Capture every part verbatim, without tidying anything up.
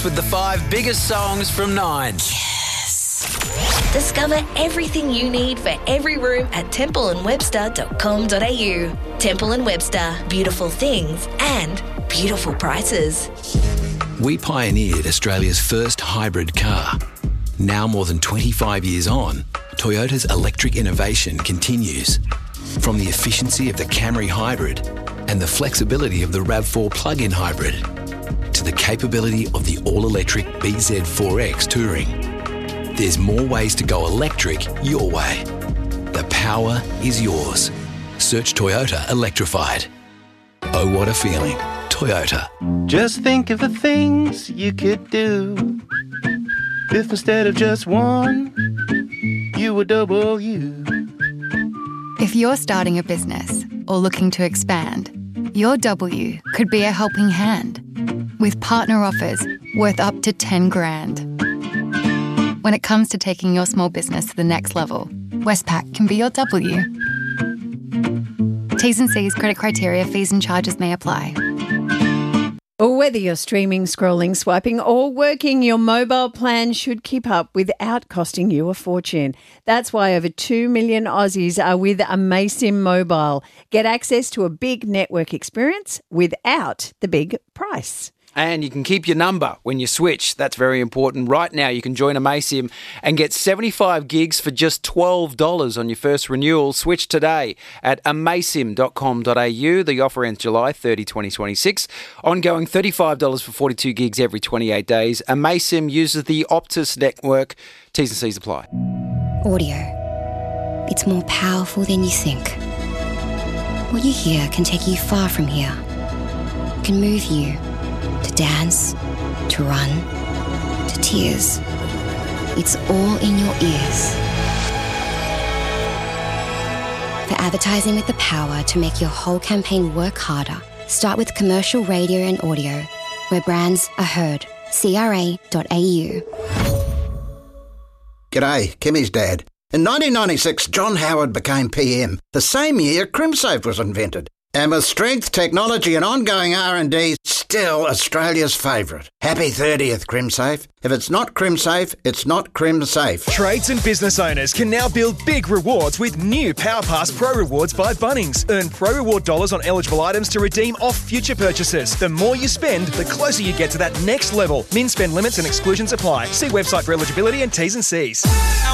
With the five biggest songs from Nine. Discover everything you need for every room at temple and webster dot com dot a u. Temple and Webster, beautiful things and beautiful prices. We pioneered Australia's first hybrid car. Now more than twenty-five years on, Toyota's electric innovation continues. From the efficiency of the Camry Hybrid and the flexibility of the RAV four plug-in hybrid to the capability of the all-electric B Z four X Touring. There's more ways to go electric your way. The power is yours. Search Toyota Electrified. Oh, what a feeling. Toyota. Just think of the things you could do if instead of just one, you were double you. If you're starting a business or looking to expand, your W could be a helping hand with partner offers worth up to ten grand. When it comes to taking your small business to the next level, Westpac can be your W. T's and C's, credit criteria, fees and charges may apply. Or whether you're streaming, scrolling, swiping or working, your mobile plan should keep up without costing you a fortune. That's why over two million Aussies are with amaysim Mobile. Get access to a big network experience without the big price. And you can keep your number when you switch. That's very important. Right now, you can join amaysim and get seventy-five gigs for just twelve dollars on your first renewal. Switch today at amaysim dot com dot a u. The offer ends July thirtieth, twenty twenty-six. Ongoing thirty-five dollars for forty-two gigs every twenty-eight days. amaysim uses the Optus network. T's and C's apply. Audio. It's more powerful than you think. What you hear can take you far from here. It can move you. To dance, to run, to tears. It's all in your ears. For advertising with the power to make your whole campaign work harder, start with commercial radio and audio, where brands are heard. C R A dot a u. G'day, Kimmy's dad. In nineteen ninety-six, John Howard became P M, the same year CrimSafe was invented. And with strength, technology and ongoing R and D, still Australia's favourite. Happy thirtieth, CrimSafe. If it's not CrimSafe, it's not CrimSafe. Trades and business owners can now build big rewards with new PowerPass Pro Rewards by Bunnings. Earn Pro Reward dollars on eligible items to redeem off future purchases. The more you spend, the closer you get to that next level. Min spend limits and exclusions apply. See website for eligibility and T's and C's.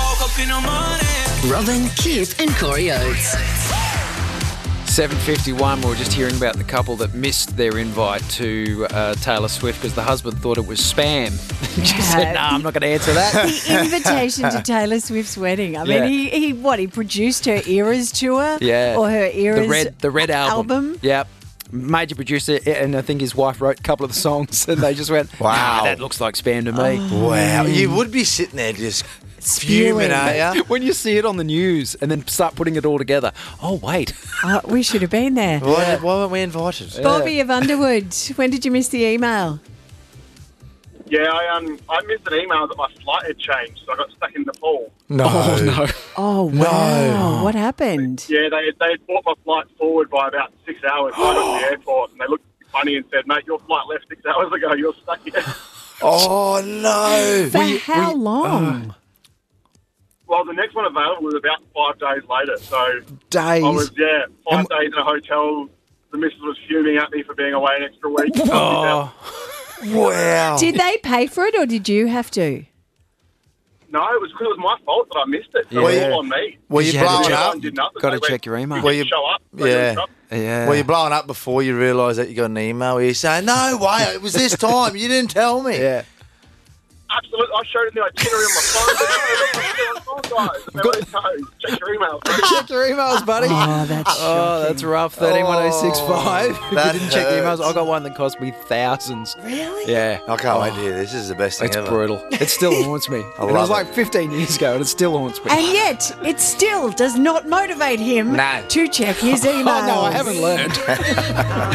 Robin, Keith and Corey Oates. seven fifty-one, we were just hearing about the couple that missed their invite to uh, Taylor Swift because the husband thought it was spam. She Yeah. said, no, I'm not going to answer that. The invitation to Taylor Swift's wedding. I mean, Yeah. he, he what, he produced her Eras tour? Yeah. Or her Eras the red, the red album. album? Yep. Major producer, and I think his wife wrote a couple of the songs, and they just went, Wow. "Nah, that looks like spam to me." Oh. Wow. You would be sitting there just fuming, aren't you? When you see it on the news and then start putting it all together, oh, wait. Oh, we should have been there. Why, why weren't we invited? Bobby of Underwood, when did you miss the email? Yeah, I um I missed an email that my flight had changed, so I got stuck in Nepal. No. Oh, no. Oh, wow. What happened? Yeah, they they had brought my flight forward by about six hours. So I got to the airport, and they looked funny and said, "Mate, your flight left six hours ago. You're stuck here." Oh, no. For how long? Well, the next one available was about five days later. So Days. I was, yeah, five days in a hotel. The missus was fuming at me for being away an extra week. Oh, wow. Did they pay for it or did you have to? No, it was because it was my fault that I missed it. So Yeah. it was all on me. Were you You had to blowing check- up? Everyone did nothing. Got to They went, check your email. "You Were didn't you- show up. So Yeah. you Yeah. Were you blowing up before you realised that you got an email where you saying, no way, it was this time, you didn't tell me? Yeah. Absolutely. I showed him the itinerary on my phone. Guys, there we go. Check your emails. Check your emails, buddy. Oh, that's Oh, that's rough. thirteen one oh six five. If you that didn't check the emails, hurts. I got one that cost me thousands. Really? Yeah. I can't wait to hear this. This is the best thing It's ever. brutal. It still haunts me. And it was love like it. fifteen years ago, and it still haunts me. And yet, it still does not motivate him No. to check his emails. Oh, no, I haven't learned.